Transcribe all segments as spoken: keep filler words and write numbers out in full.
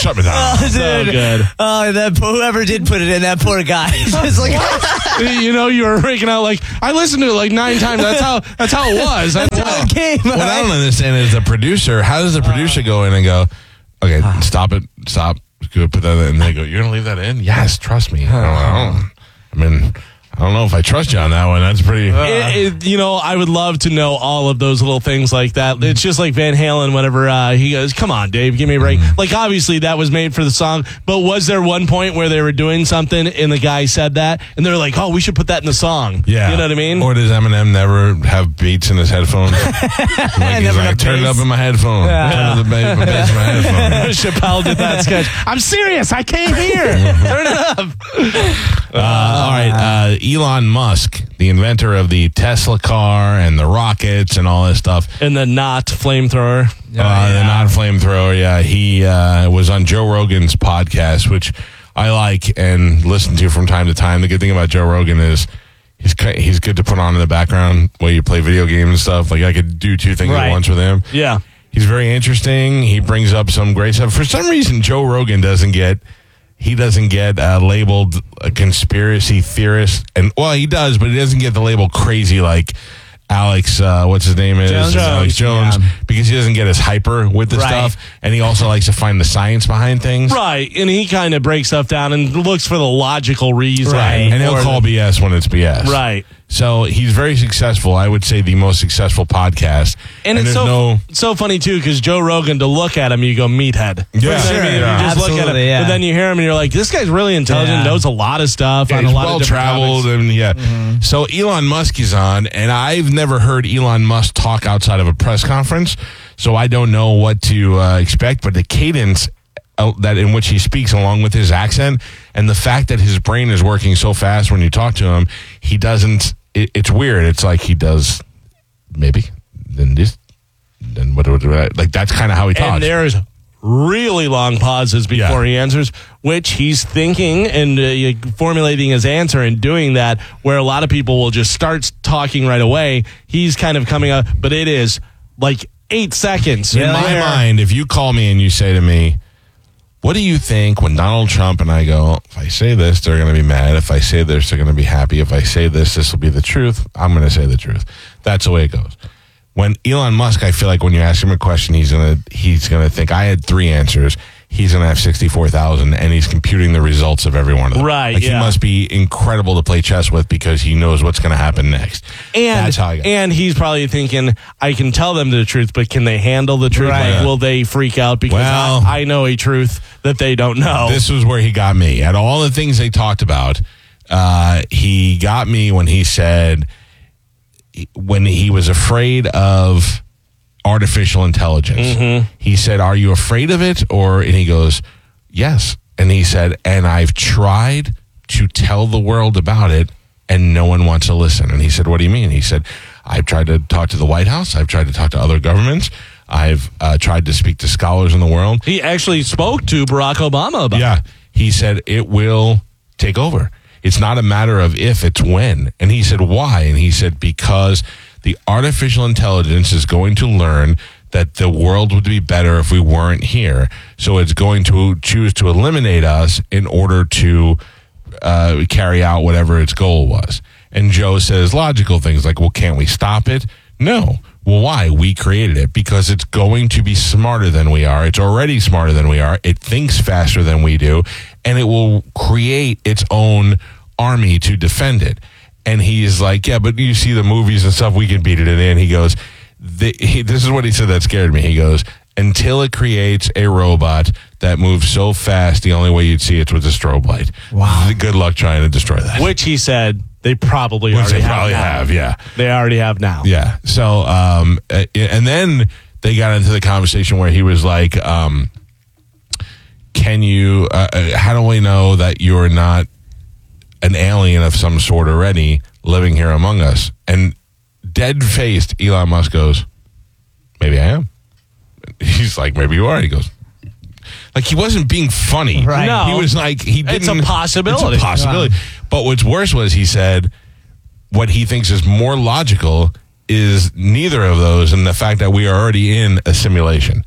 shut me down. Oh, dude. So good. Oh, that whoever did put it in, that poor guy. It's like, You know, you were freaking out like, I listened to it like nine times. That's how That's how it was. That's how it came. What I don't understand is the producer, how does the producer go in and go, okay, stop it, stop, go put that in, and they go, you're going to leave that in? Yes, trust me. I, don't, I, don't, I mean, I don't know if I trust you on that one. That's pretty... Uh, It, it, you know, I would love to know all of those little things like that. It's just like Van Halen whenever uh, he goes, come on, Dave, give me a break. Like, obviously, that was made for the song, but was there one point where they were doing something and the guy said that, and they're like, oh, we should put that in the song? yeah. You know what I mean? Or does Eminem never have beats in his headphones? Like, he's Never like, have turn it bass. up in my headphone. Yeah. Turn up the bass, my bass in my headphone. Chappelle did that sketch. I'm serious. I came here. Turn it up. Uh, all right, uh, Elon Musk, the inventor of the Tesla car and the rockets and all this stuff. And the not flamethrower. Uh, the not flamethrower, yeah. He uh, was on Joe Rogan's podcast, which I like and listen to from time to time. The good thing about Joe Rogan is he's ki- he's good to put on in the background while you play video games and stuff. Like, I could do two things Right. at once with him. Yeah. He's very interesting. He brings up some great stuff. For some reason, Joe Rogan doesn't get he doesn't get uh, labeled a conspiracy theorist, and well, he does, but he doesn't get the label crazy like Alex. Uh, what's his name is Jones. Alex Jones, Yeah. because he doesn't get as hyper with the Right. stuff, and he also likes to find the science behind things. Right. And he kind of breaks stuff down and looks for the logical reason. Right. And he'll Or call the- B S when it's B S. Right. So he's very successful. I would say the most successful podcast. And, it's there's so no. so funny too, because Joe Rogan, to look at him, you go meathead. Yeah. You know what I Sure, mean? yeah. You just look at him, Absolutely, yeah. but then you hear him, and you're like, this guy's really intelligent, Yeah. knows a lot of stuff Yeah, on a he's lot well of different traveled, topics. and yeah. So Elon Musk is on, and I've never heard Elon Musk talk outside of a press conference, so I don't know what to uh, expect. But the cadence uh, that in which he speaks, along with his accent, and the fact that his brain is working so fast when you talk to him, he doesn't. It, it's weird. It's like he does maybe then this, then what? what, what like that's kind of how he talks. And there's really long pauses before Yeah. he answers, which he's thinking and uh, formulating his answer and doing that, where a lot of people will just start talking right away. He's kind of coming up, but it is like eight seconds. In my Where- mind, if you call me and you say to me, what do you think when Donald Trump and I go, if I say this, they're going to be mad. If I say this, they're going to be happy. If I say this, this will be the truth. I'm going to say the truth. That's the way it goes. When Elon Musk, I feel like when you ask him a question, he's going to he's going to think, I had three answers. He's going to have sixty-four thousand, and he's computing the results of every one of them. Right, Like, yeah. he must be incredible to play chess with because he knows what's going to happen next. And, That's how I got it. and he's probably thinking, I can tell them the truth, but can they handle the truth? Right. Like, will they freak out because Well- I, I know a truth that they don't know? This was where he got me. At all the things they talked about, uh, he got me when he said, when he was afraid of artificial intelligence. Mm-hmm. He said, are you afraid of it? Or, and he goes, yes. And he said, and I've tried to tell the world about it, and no one wants to listen. And he said, what do you mean? He said, I've tried to talk to the White House. I've tried to talk to other governments. I've uh, tried to speak to scholars in the world. He actually spoke to Barack Obama about it. Yeah. He said it will take over. It's not a matter of if, it's when. And he said, why? And he said, because the artificial intelligence is going to learn that the world would be better if we weren't here. So it's going to choose to eliminate us in order to uh, carry out whatever its goal was. And Joe says logical things like, well, can't we stop it? No. Well, why? We created it because it's going to be smarter than we are. It's already smarter than we are. It thinks faster than we do, and it will create its own army to defend it. And he's like, yeah, but you see the movies and stuff, we can beat it in. He goes, the, he, this is what he said that scared me. He goes, until it creates a robot that moves so fast, the only way you'd see it's with a strobe light. Wow. Good luck trying to destroy that. Which he said they probably Which already they probably have, have, yeah. They already have now. Yeah. So, um, uh, and then they got into the conversation where he was like, um, can you, uh, uh, how do we know that you're not an alien of some sort already living here among us? And dead-faced Elon Musk goes, maybe I am. He's like, maybe you are. He goes, like, he wasn't being funny. Right. No. He was like, he didn't. It's a possibility. It's a possibility. But what's worse was he said what he thinks is more logical is neither of those, and the fact that we are already in a simulation.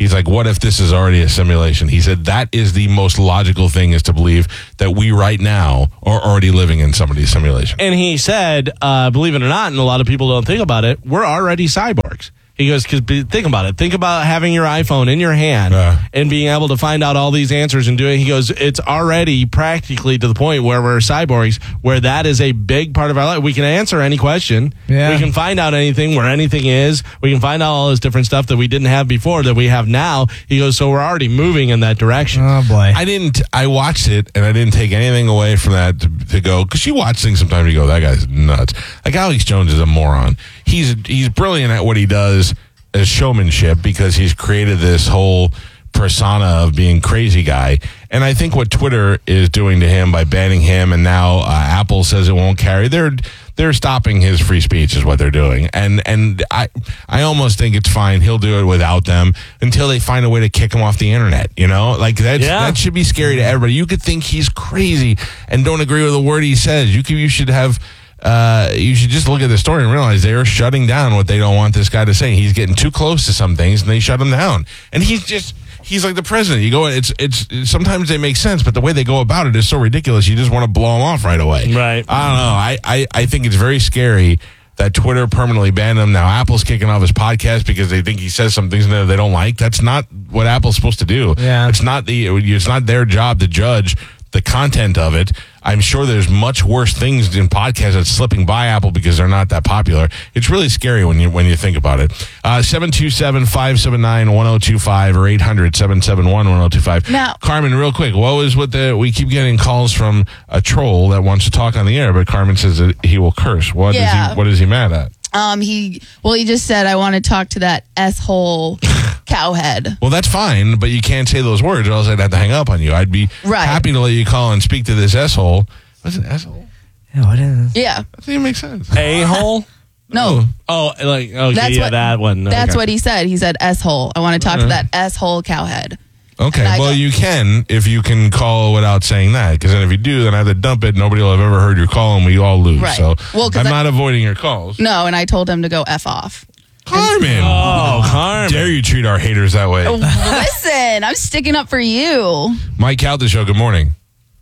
He's like, what if this is already a simulation? He said that is the most logical thing, is to believe that we right now are already living in somebody's simulation. And he said, uh, believe it or not, and a lot of people don't think about it, we're already cyborgs. He goes, because think about it. Think about having your iPhone in your hand Uh. and being able to find out all these answers and do it. He goes, it's already practically to the point where we're cyborgs, where that is a big part of our life. We can answer any question. Yeah. We can find out anything, where anything is. We can find out all this different stuff that we didn't have before that we have now. He goes, so we're already moving in that direction. Oh, boy. I didn't, I watched it and I didn't take anything away from that to, to go, because you watch things sometimes you go, that guy's nuts. Like Alex Jones is a moron. He's, he's brilliant at what he does as showmanship, because he's created this whole persona of being crazy guy. And I think what Twitter is doing to him by banning him, and now uh, Apple says it won't carry, they're they're stopping his free speech is what they're doing. And and I I almost think it's fine. He'll do it without them until they find a way to kick him off the internet. You know, like that's, Yeah. that should be scary to everybody. You could think he's crazy and don't agree with a word he says. You could you should have. Uh, you should just look at the story and realize they are shutting down what they don't want this guy to say. He's getting too close to some things, and they shut him down. And he's just, he's like the president. You go, it's, it's, sometimes they make sense, but the way they go about it is so ridiculous. You just want to blow him off right away. Right. I don't know. I, I, I think it's very scary that Twitter permanently banned him. Now Apple's kicking off his podcast because they think he says some things that they don't like. That's not what Apple's supposed to do. Yeah. It's not the, it's not their job to judge the content of it. I'm sure there's much worse things in podcasts that's slipping by Apple because they're not that popular. It's really scary when you when you think about it. Uh, seven two seven, five seven nine, one oh two five or eight hundred, seven seven one, one oh two five. Now- Carmen, real quick, what was with the, we keep getting calls from a troll that wants to talk on the air, but Carmen says that he will curse. What is Yeah. he, what is he mad at? Um, he well, he just said I want to talk to that s-hole cowhead. Well, that's fine, but you can't say those words or else I'd have to hang up on you. I'd be Right. happy to let you call and speak to this asshole. What's an asshole? Yeah, what is Yeah, That doesn't even make sense. A-hole? no, Oh, like, okay, That's yeah, what- that one. that's Okay. what he said. He said s-hole. I want to talk to that s-hole cowhead. Okay, And I well, don't- you can if you can call without saying that, because then if you do, then I have to dump it. Nobody will have ever heard your call, and we all lose. Right. So Well, 'cause I'm I- not avoiding your calls. No, and I told him to go f off. Carmen, Oh, Carmen. dare you treat our haters that way? Listen, I'm sticking up for you. Mike Calda Show, good morning.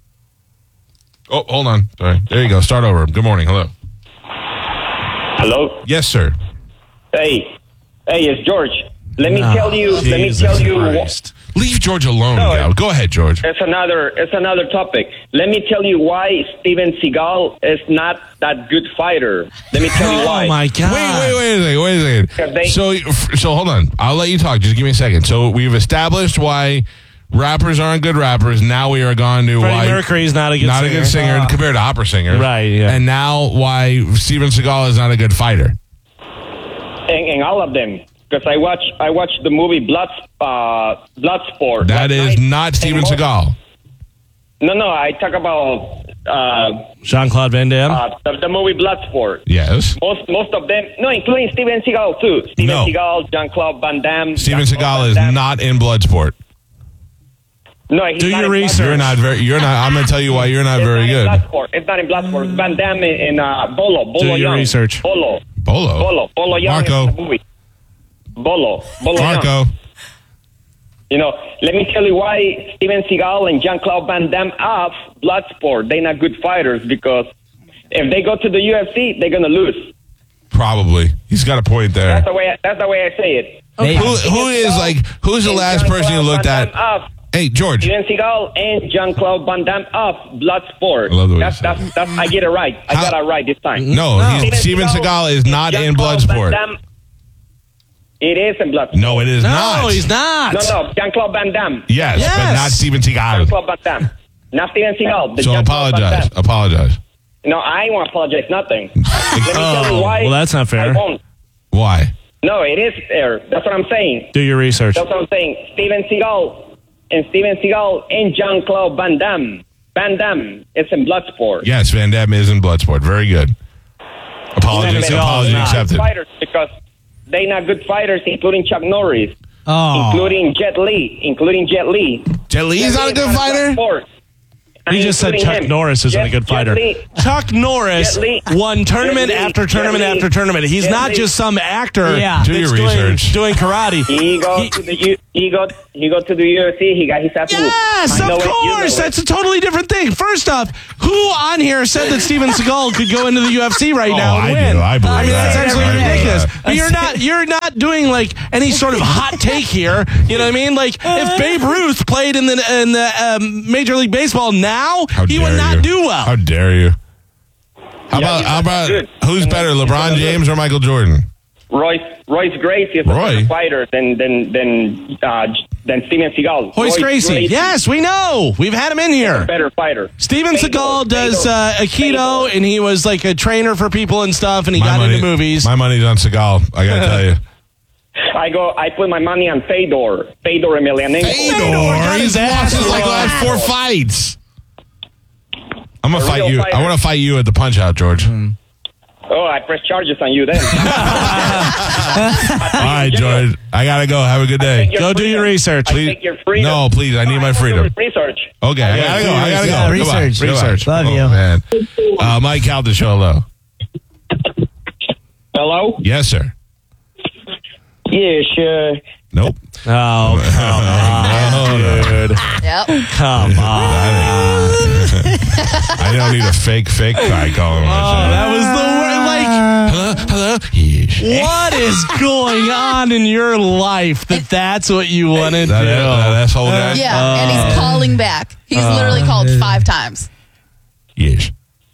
Oh, hold on. Sorry. There you go. Start over. Good morning. Hello. Hello. Yes, sir. Hey, hey, it's George. Let me tell you. Let me Jesus tell you. Christ. Leave George alone, No, Gal. Go ahead, George. It's another. It's another topic. Let me tell you why Steven Seagal is not that good fighter. Let me tell you Oh, why. my God. Wait, wait, wait a second. Wait a second. Because they- So, so hold on. I'll let you talk. Just give me a second. So we've established why rappers aren't good rappers. Now we are gone to Freddie why Mercury's not a good not singer. a good singer Ah. compared to opera singers. Right, yeah. And now why Steven Seagal is not a good fighter. and, and all of them. Because I watch. I watched the movie Blood. Uh, Bloodsport. That last is night. not Steven And most- Seagal. No, no. I talk about uh, Jean-Claude Van Damme? uh, the, the movie Bloodsport. Yes. Most most of them, no, including Steven Seagal too. Steven No. Seagal, Jean-Claude Van Damme. Steven Jean-Claude Seagal Van is Damme. not in Bloodsport. No, he's Do not your in research. You're not very. You're not. I'm going to tell you why you're not It's very not in good. Bloodsport. It's not in Bloodsport. Van Damme in uh, Bolo. Bolo Do your Young. research. Bolo. Bolo. Bolo. Bolo Young Marco. is the movie. Bolo. Bolo Young. Marco. You know, let me tell you why Steven Seagal and Jean-Claude Van Damme off Bloodsport. They're not good fighters because if they go to the U F C, they're going to lose. Probably. He's got a point there. That's the way. That's the way I say it. Maybe. Who, who is like? Who's the And last person you Jean-Claude looked Van at? Damme off. Hey, George. Steven Seagal and Jean-Claude Van Damme off Bloodsport. I love the way you that's, say that's, it. that's, I get it right. I How- got it right this time. No, he's, Steven Seagal is not in Jean-Claude Van Bloodsport. Damme- It is in Bloodsport. No, it is no, not. he's not. No, no, Jean-Claude Van Damme. Yes, Yes. but not Steven Seagal. Jean-Claude Van Damme. Not Steven Seagal. The So Jean-Claude Van apologize. Damme. Apologize. No, I ain't want to apologize nothing. Let me tell you Oh, why. well, that's not fair. I won't. Why? No, it is fair. That's what I'm saying. Do your research. That's what I'm saying. Steven Seagal and Steven Seagal and Jean-Claude Van Damme. Van Damme. It's in Bloodsport. Yes, Van Damme is in Bloodsport. Very good. Apologies. Steven Seagal Apology is not. accepted. Fighters because they're not good fighters, including Chuck Norris, Oh. including Jet Li, including Jet Li. Jet Li is not a good fighter. Bloodsport. He just said Chuck him. Norris isn't Jet, a good fighter. Jet Li. Chuck Norris Jet Li. won tournament Jet Li. after tournament Jet Li. after tournament. He's Jet not Li. just some actor Yeah. Do that's your doing, research. doing karate. He go He- to the U, he go he go to the U F C. He got his ass whooped. Yes, I know of it, you know course. it. That's a totally different thing. First off, who on here said that Steven Seagal could go into the U F C right Oh, now and I win? do. I believe I mean, that. that's actually I believe ridiculous. that. But you're not you're not doing like any sort of hot take here. You know what I mean? Like if Babe Ruth played in the in the um, Major League Baseball now, How he dare would not you. do well. How dare you? How Yeah, about he's how not about good. who's He's better, not- he's LeBron not James good. or Michael Jordan? Royce Royce Gracie is a Roy? better fighter than than than uh, than Steven Seagal. Hoist Royce Gracie. Yes, we know. We've had him in is a here. better fighter. Steven Fedor, Seagal does Fedor, uh, Aikido, Fedor. and he was like a trainer for people and stuff, and he My got money- into movies. My money's on Seagal. I gotta tell you. I go. I put my money on Fedor. Fedor Emelianenko. got his He's ass lost his like whooped. last four fights. I'm gonna A fight real you. fighter. I want to fight you at the Punch Out, George. Oh, I press charges on you then. All right, George. I gotta go. Have a good day. Your Go do freedom. your research. I take your freedom. No, please. I need my freedom. Research. Okay, I gotta go. I gotta go. Yeah, Goodbye. research. Goodbye. Research. Love oh, you. Man. Uh, Mike Calda, show hello. Hello. Yes, sir. Yes. Uh, Nope. Oh, come on, dude. Yep. Come on. I don't need a fake, fake guy calling Oh, myself. that was the word. Like, Hello, hello. Yes. what is going on in your life that that's what you want to do? That, that asshole guy. Yeah, and he's calling back. He's literally called five times. Yes.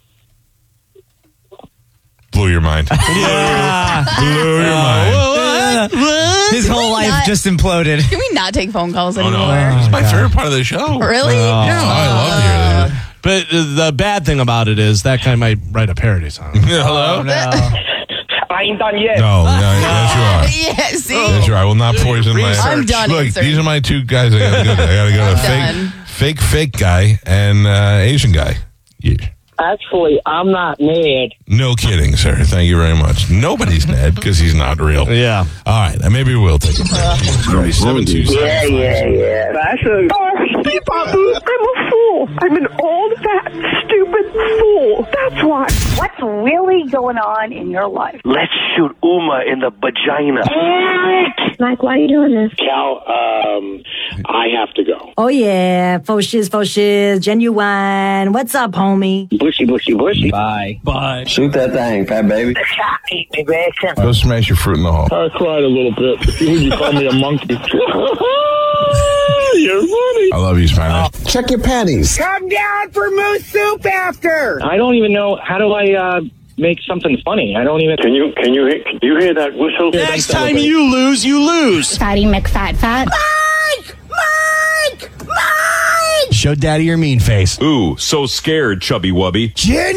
Blew your mind. Yeah. Blew your mind. What? What? His whole life not- just imploded. Can we not take phone calls Oh, anymore? no. It's my favorite part of the show. Really? Yeah, I love hearing it. But the bad thing about it is that guy might write a parody song. Hello? I ain't done yet. No, no, yes, you are. Yeah, see? Yes, you are. I will not poison my. I'm done Look, answering. these are my two guys I gotta go to. I gotta go to I'm fake, done. fake, fake guy and uh, Asian guy. Yeah. Actually, I'm not mad. No kidding, sir. Thank you very much. Nobody's Ned because he's not real. Yeah. All right, and maybe we'll take a break. Seven two Yeah, seven. yeah, yeah. That's a... Oh, Steve Babu, I'm a fool. I'm an old, fat, stupid fool. That's why. What's really going on in your life? Let's shoot Uma in the vagina. Mike, why are you doing this? Cal, um, I have to go. Oh, yeah. Faux shiz, faux shiz, genuine. What's up, homie? Bushy, bushy, bushy. Bye. Bye. Shoot that thing, fat baby. Eat me, bitch. Go smash your fruit in the hall. I cried a little bit. You call me a monkey. You're funny. I love you, Spanish. Check your panties. Come down for moose soup after. I don't even know, how do I, uh, make something funny? I don't even... Can you can you hear, can you hear that whistle? Next time you lose, you lose. Fatty McFat Fat. Show daddy your mean face. Ooh, so scared, chubby wubby.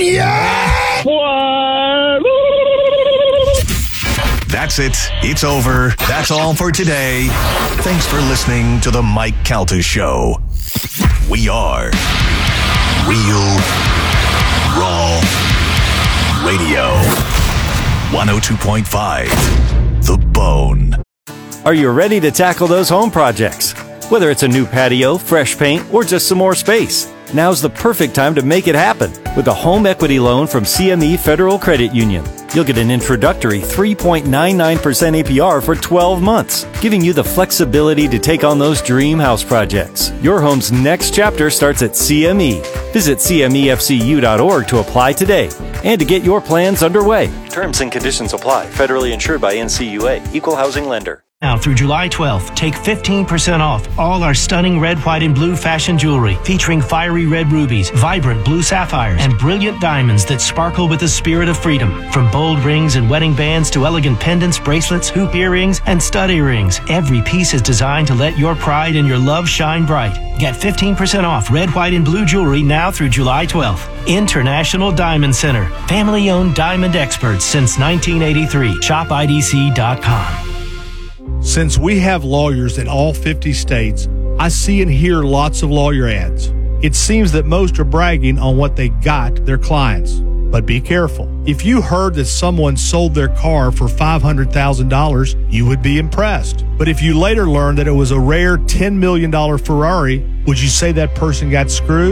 That's it. It's over. That's all for today. Thanks for listening to the Mike Calta Show. We are Real Raw Radio. one oh two point five The Bone. Are you ready to tackle those home projects? Whether it's a new patio, fresh paint, or just some more space, now's the perfect time to make it happen with a home equity loan from C M E Federal Credit Union. You'll get an introductory three point nine nine percent A P R for twelve months, giving you the flexibility to take on those dream house projects. Your home's next chapter starts at C M E. Visit C M E F C U dot org to apply today and to get your plans underway. Terms and conditions apply. Federally insured by N C U A. Equal housing lender. Now through July twelfth, take fifteen percent off all our stunning red, white, and blue fashion jewelry featuring fiery red rubies, vibrant blue sapphires, and brilliant diamonds that sparkle with the spirit of freedom. From bold rings and wedding bands to elegant pendants, bracelets, hoop earrings, and stud earrings, every piece is designed to let your pride and your love shine bright. Get fifteen percent off red, white, and blue jewelry now through July twelfth. International Diamond Center. Family-owned diamond experts since nineteen eighty-three. shop I D C dot com. Since we have lawyers in all fifty states, I see and hear lots of lawyer ads. It seems that most are bragging on what they got their clients. But be careful. If you heard that someone sold their car for five hundred thousand dollars, you would be impressed. But if you later learned that it was a rare ten million dollars Ferrari, would you say that person got screwed?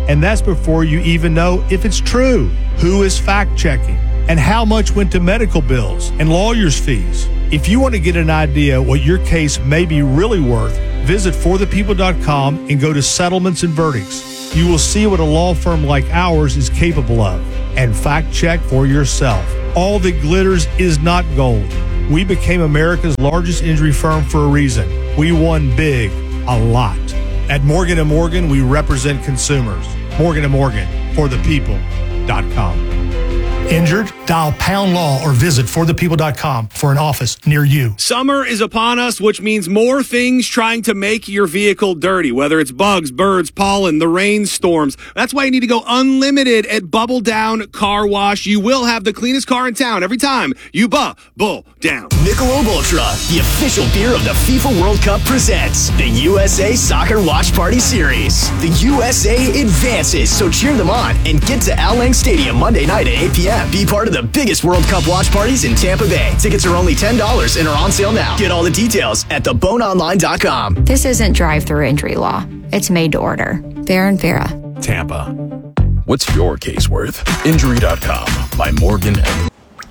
And that's before you even know if it's true. Who is fact-checking? And how much went to medical bills and lawyers' fees? If you want to get an idea what your case may be really worth, visit for the people dot com and go to Settlements and Verdicts. You will see what a law firm like ours is capable of. And fact-check for yourself. All that glitters is not gold. We became America's largest injury firm for a reason. We won big, a lot. At Morgan and Morgan, we represent consumers. Morgan and Morgan, for the people dot com. Injured? Dial pound law or visit for the people dot com for an office near you. Summer is upon us, which means more things trying to make your vehicle dirty, whether it's bugs, birds, pollen, the rainstorms. That's why you need to go unlimited at Bubble Down Car Wash. You will have the cleanest car in town every time you bubble down. Michelob Ultra, the official beer of the FIFA World Cup, presents the U S A Soccer Watch Party Series. The U S A advances, so cheer them on and get to Al Lang Stadium Monday night at eight p.m. Be part of the biggest World Cup watch parties in Tampa Bay. Tickets are only ten dollars and are on sale now. Get all the details at the bone online dot com. This isn't drive-through injury law. It's made to order. Vera and Vera. Tampa. What's your case worth? Injury dot com by Morgan and...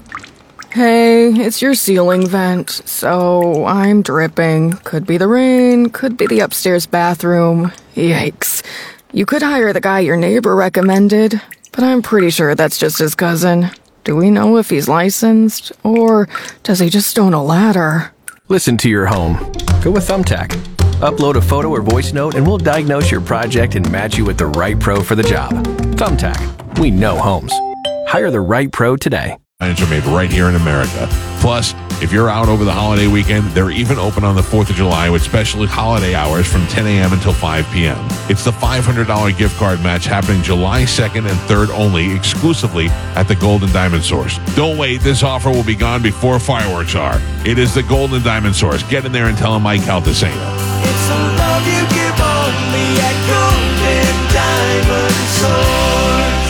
Hey, it's your ceiling vent. So I'm dripping. Could be the rain. Could be the upstairs bathroom. Yikes. You could hire the guy your neighbor recommended. But I'm pretty sure that's just his cousin. Do we know if he's licensed? Or does he just own a ladder? Listen to your home. Go with Thumbtack. Upload a photo or voice note and we'll diagnose your project and match you with the right pro for the job. Thumbtack. We know homes. Hire the right pro today. Are made right here in America. Plus, if you're out over the holiday weekend, they're even open on the fourth of July with special holiday hours from ten a.m. until five p.m. It's the five hundred dollars gift card match happening July second and third only, exclusively at the Golden Diamond Source. Don't wait. This offer will be gone before fireworks are. It is the Golden Diamond Source. Get in there and tell them Mike Calta sent you. It's a love you give only at Golden Diamond Source.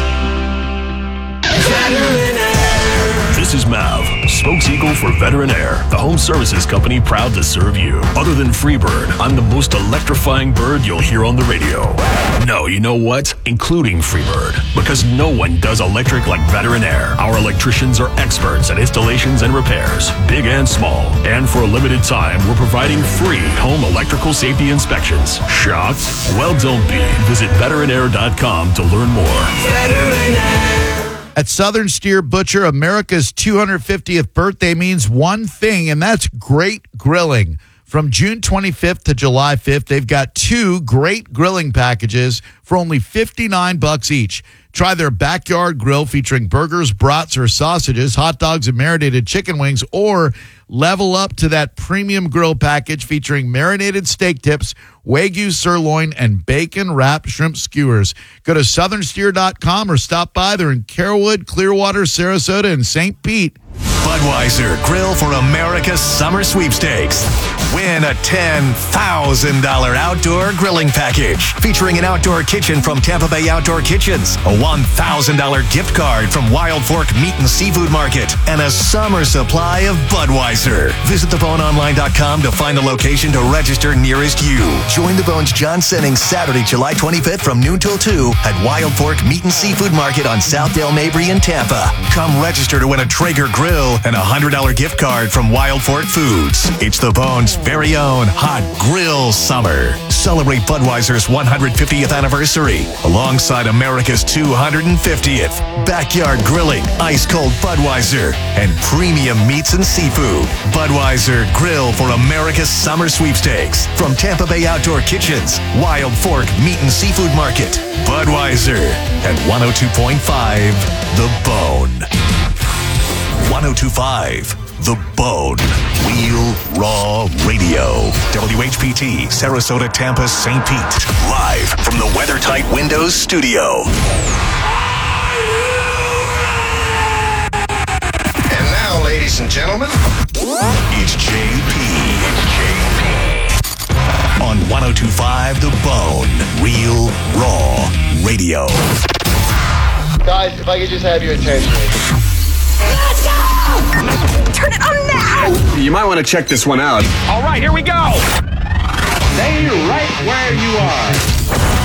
Veteran Air. This is Mav, spokeseagle for Veteran Air, the home services company proud to serve you. Other than Freebird, I'm the most electrifying bird you'll hear on the radio. No, you know what? Including Freebird, because no one does electric like Veteran Air. Our electricians are experts at installations and repairs, big and small. And for a limited time, we're providing free home electrical safety inspections. Shocked? Well, don't be. Visit veteran air dot com to learn more. Veteran Air. At Southern Steer Butcher, America's two hundred fiftieth birthday means one thing, and that's great grilling. From June twenty-fifth to July fifth, they've got two great grilling packages for only fifty-nine bucks each. Try their backyard grill featuring burgers, brats, or sausages, hot dogs, and marinated chicken wings, or level up to that premium grill package featuring marinated steak tips, Wagyu sirloin, and bacon-wrapped shrimp skewers. Go to southern steer dot com or stop by. They're in Carrollwood, Clearwater, Sarasota, and Saint Pete. Budweiser Grill for America's Summer Sweepstakes. Win a ten thousand dollars outdoor grilling package featuring an outdoor kitchen from Tampa Bay Outdoor Kitchens, a one thousand dollars gift card from Wild Fork Meat and Seafood Market, and a summer supply of Budweiser. Visit the bone online dot com to find a location to register nearest you. Join the Bones John Sennings Saturday, July twenty-fifth from noon till two at Wild Fork Meat and Seafood Market on Southdale Mabry in Tampa. Come register to win a Traeger grill and a one hundred dollars gift card from Wild Fork Foods. It's the Bones' very own hot grill summer. Celebrate Budweiser's one hundred fiftieth anniversary alongside America's two hundred fiftieth. Backyard grilling, ice-cold Budweiser, and premium meats and seafood. Budweiser Grill for America's Summer Sweepstakes. From Tampa Bay Outdoor Kitchens, Wild Fork Meat and Seafood Market. Budweiser at one oh two point five The Bone. one oh two point five The Bone. Real Raw Radio. W H P T, Sarasota, Tampa, Saint Pete. Live from the WeatherTight Windows studio. And now, ladies and gentlemen, it's J P. It's J P. On one oh two point five The Bone. Real Raw Radio. guys, if I could just have your attention. Let's go! Turn it on now! You might want to check this one out. All right, here we go! Stay right where you are.